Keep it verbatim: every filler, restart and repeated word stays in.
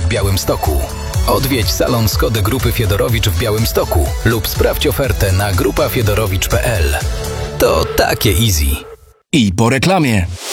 w Białymstoku. Odwiedź salon Skody Grupy Fiedorowicz w Białymstoku lub sprawdź ofertę na grupa fiedorowicz kropka p l. To takie easy. I po reklamie.